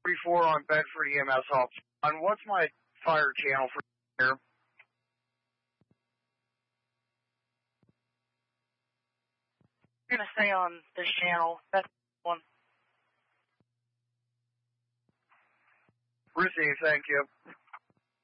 34 on Bedford EMS Ops. And what's my fire channel for here? You're going to stay on this channel. That's one. Received, thank you.